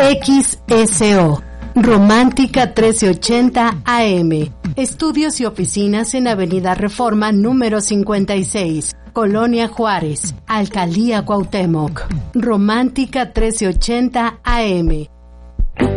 XSO, Romántica 1380 AM. Estudios y oficinas en Avenida Reforma número 56, Colonia Juárez, Alcaldía Cuauhtémoc. Romántica 1380 AM.